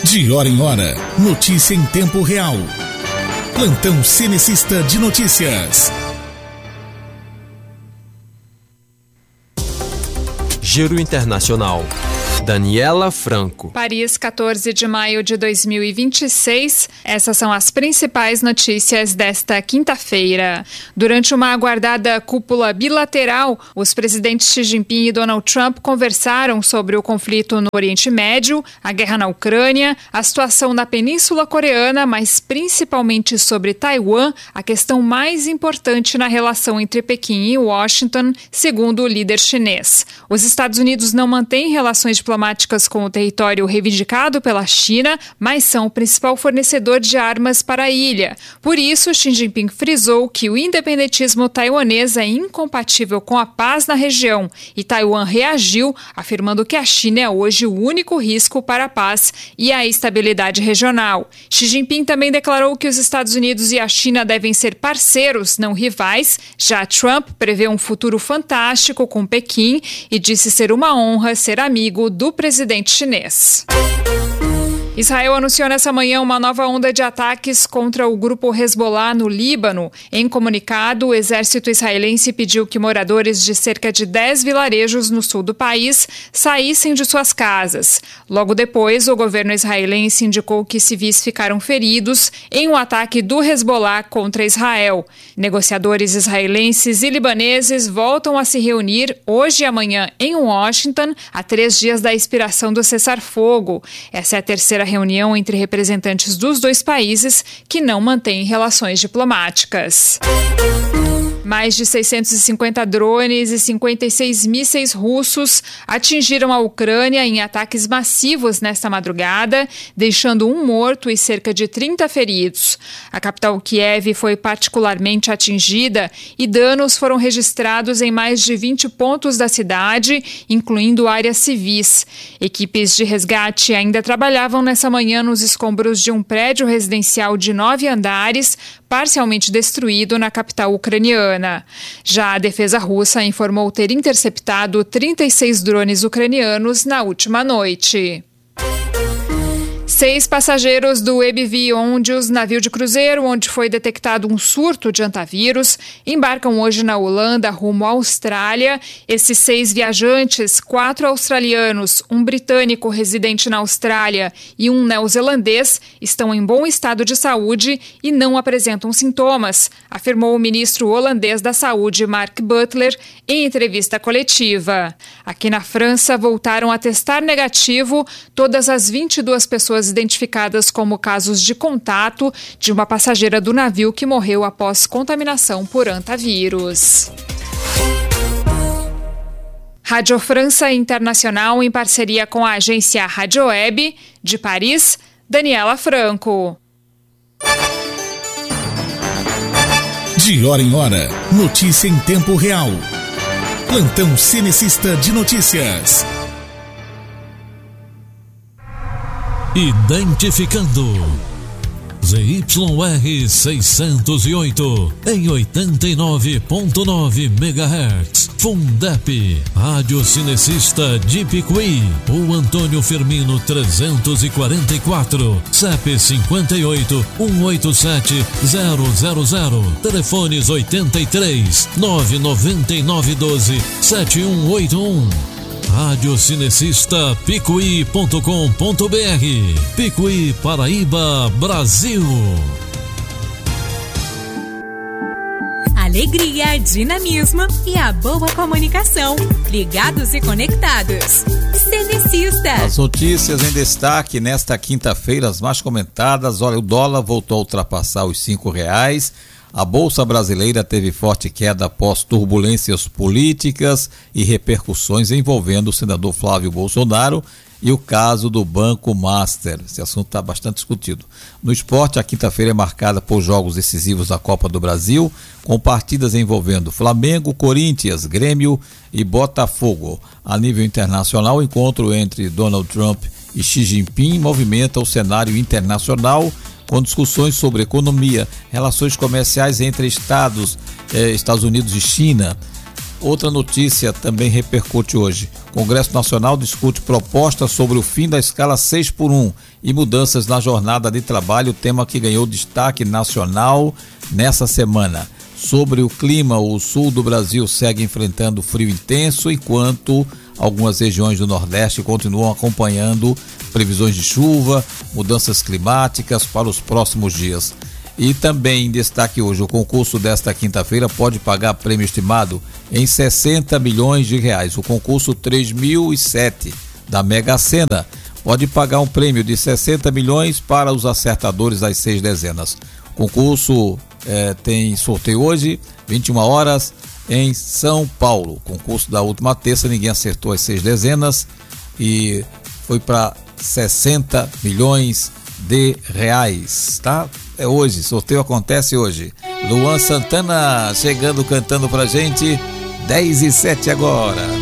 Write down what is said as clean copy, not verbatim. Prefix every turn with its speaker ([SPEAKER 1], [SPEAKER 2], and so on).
[SPEAKER 1] De hora em hora, notícia em tempo real. Plantão Cenecista de Notícias.
[SPEAKER 2] Giro Internacional. Daniela Franco.
[SPEAKER 3] Paris, 14 de maio de 2026. Essas são as principais notícias desta quinta-feira. Durante uma aguardada cúpula bilateral, os presidentes Xi Jinping e Donald Trump conversaram sobre o conflito no Oriente Médio, a guerra na Ucrânia, a situação na Península Coreana, mas principalmente sobre Taiwan, a questão mais importante na relação entre Pequim e Washington, segundo o líder chinês. Os Estados Unidos não mantêm relações diplomáticas com o território reivindicado pela China, mas são o principal fornecedor de armas para a ilha. Por isso, Xi Jinping frisou que o independentismo taiwanês é incompatível com a paz na região e Taiwan reagiu, afirmando que a China é hoje o único risco para a paz e a estabilidade regional. Xi Jinping também declarou que os Estados Unidos e a China devem ser parceiros, não rivais. Já Trump prevê um futuro fantástico com Pequim e disse ser uma honra ser amigo do presidente chinês. Israel anunciou nessa manhã uma nova onda de ataques contra o grupo Hezbollah no Líbano. Em comunicado, o exército israelense pediu que moradores de cerca de 10 vilarejos no sul do país saíssem de suas casas. Logo depois, o governo israelense indicou que civis ficaram feridos em um ataque do Hezbollah contra Israel. Negociadores israelenses e libaneses voltam a se reunir hoje e amanhã em Washington, a 3 dias da expiração do cessar-fogo. Essa é a terceira reunião entre representantes dos dois países que não mantêm relações diplomáticas. Mais de 650 drones e 56 mísseis russos atingiram a Ucrânia em ataques massivos nesta madrugada, deixando um morto e cerca de 30 feridos. A capital Kiev foi particularmente atingida e danos foram registrados em mais de 20 pontos da cidade, incluindo áreas civis. Equipes de resgate ainda trabalhavam nessa manhã nos escombros de um prédio residencial de 9 andares, parcialmente destruído na capital ucraniana. Já a defesa russa informou ter interceptado 36 drones ucranianos na última noite. 6 passageiros do EBV Ondius, navio de cruzeiro onde foi detectado um surto de antavírus, embarcam hoje na Holanda rumo à Austrália. Esses 6 viajantes, 4 australianos, um britânico residente na Austrália e um neozelandês, estão em bom estado de saúde e não apresentam sintomas, afirmou o ministro holandês da Saúde, Mark Butler, em entrevista coletiva. Aqui na França, voltaram a testar negativo todas as 22 pessoas identificadas como casos de contato de uma passageira do navio que morreu após contaminação por antavírus. Rádio França Internacional, em parceria com a agência Rádio Web, de Paris, Daniela Franco.
[SPEAKER 1] De hora em hora, notícia em tempo real. Plantão Cenecista de Notícias.
[SPEAKER 4] Identificando ZYR 608 em 89.9 MHz. Fundep, Rádio Cinecista de Picuí. O Antônio Firmino 344, CEP 58 187 000. Telefones 83 999 12 7181. Rádio Cinecista Picuí.com.br. Picuí, Paraíba, Brasil.
[SPEAKER 5] Alegria, dinamismo e a boa comunicação. Ligados e conectados. Cenecista.
[SPEAKER 6] As notícias em destaque nesta quinta-feira, as mais comentadas. Olha, o dólar voltou a ultrapassar os R$5. A Bolsa Brasileira teve forte queda após turbulências políticas e repercussões envolvendo o senador Flávio Bolsonaro e o caso do Banco Master. Esse assunto está bastante discutido. No esporte, a quinta-feira é marcada por jogos decisivos da Copa do Brasil, com partidas envolvendo Flamengo, Corinthians, Grêmio e Botafogo. A nível internacional, o encontro entre Donald Trump e Xi Jinping movimenta o cenário internacional, com discussões sobre economia, relações comerciais entre Estados Unidos e China. outra notícia também repercute hoje. O Congresso Nacional discute proposta sobre o fim da escala 6x1 e mudanças na jornada de trabalho, tema que ganhou destaque nacional nessa semana. Sobre o clima, o sul do Brasil segue enfrentando frio intenso, enquanto algumas regiões do Nordeste continuam acompanhando previsões de chuva, mudanças climáticas para os próximos dias. E também em destaque hoje, o concurso desta quinta-feira pode pagar prêmio estimado em 60 milhões de reais. O concurso 3007 da Mega Sena pode pagar um prêmio de 60 milhões para os acertadores das 6 dezenas. O concurso tem sorteio hoje, 21 horas, em São Paulo. Concurso da última terça, ninguém acertou as 6 dezenas e foi para 60 milhões de reais, tá? É hoje, sorteio acontece hoje. Luan Santana chegando, cantando pra gente, 10h07 agora.